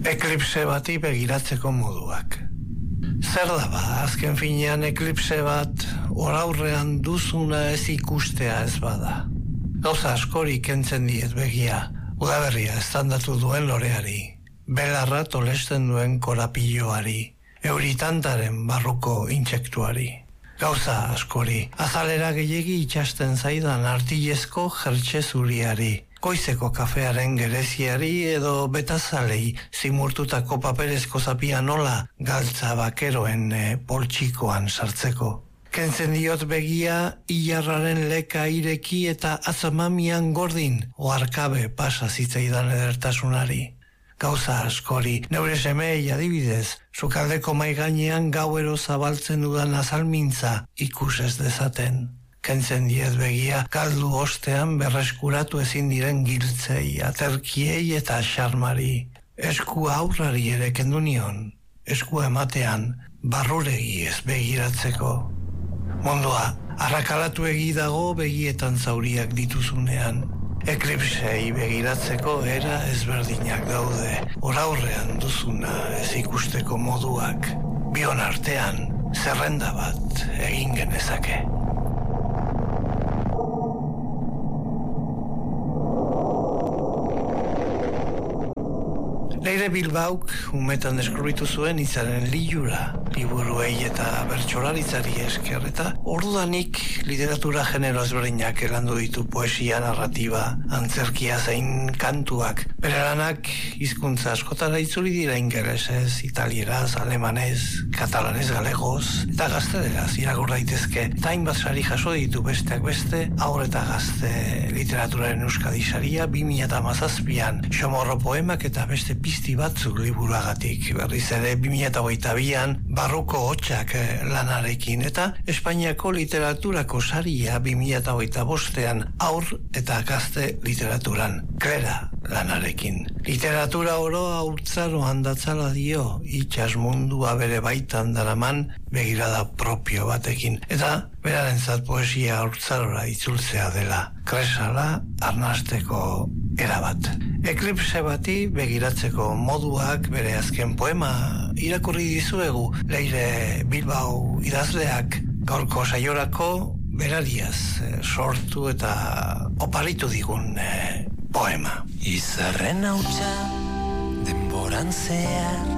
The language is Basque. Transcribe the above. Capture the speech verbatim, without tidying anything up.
Eklipse bati begiratzeko moduak. Zer da ba, azken finean eklipse bat oraurrean duzuna ez ikustea ez bada. Gauza askori kentzen diet begia, udaberria estandatu duen loreari, belarra tolesten duen korapilloari, euritantaren barruko intsektuari. Gauza askori, azalera gehiegi itxasten zaidan artilezko jertxe zuriari, goizeko kafearen gereziari edo betazalei zimurtutako paperezko zapia nola galtza bakeroen e, poltsikoan sartzeko. Kentzen diot begia ilarraren leka ireki eta atzamamian gordin oarkabe pasa zitzaidan edertasunari. Gauza askori, neure semei adibidez, sukaldeko maigainean gauero zabaltzen dudan azalmintza ikus ez dezaten. Kentzen diet begia galdu ostean berreskuratu ezin diren giltzei, aterkiei eta xarmari. Esku aurrari ere kendu nion, esku ematean barruregi ez begiratzeko. Mundua, arrakalatu egi dago begietan zauriak dituzunean. Eklipsei begiratzeko era ezberdinak daude, oraurrean duzuna ez ikusteko moduak. Bion artean, zerrenda bat egin genezake. Leire Bilbauk umetan deskribitu zuen itzaren lilura, liburuei eta bertsolaritzari esker, eta ordudanik literatura genero ezberdinak erandu ditu poesia, narratiba, antzerkia zein kantuak. Bere lanak hizkuntza askotara itzuli dira ingelesez, italieraz, alemanez, katalanez, galegoz, eta gazteleraz irakur daitezke. Eta hainbat sari jaso ditu besteak beste, haur eta gazte literaturaren Euskadi saria bi mila hamazazpian, Xomorro poemak eta beste pizti batzuk liburuagatik. Berriz ere bi mila hogeita bian barruko hotxak lanarekin, eta Espainiako literaturako saria bi mila hogeita bostean aur eta gazte literaturan Klera lanarekin. Literatura oro haurtzaro handatzala dio, itxas mundua bere baitan daraman begirada propio batekin, eta berarentzat poesia haurtzarora itzultzea dela kresala arnasteko erabat. Eklipse bati begiratzeko moduak bere azken poema irakurri dizuegu Leire Bilbao idazleak gaurko saiorako berariaz sortu eta oparitu digun eh, poema. Izarren hautsa denboran zehar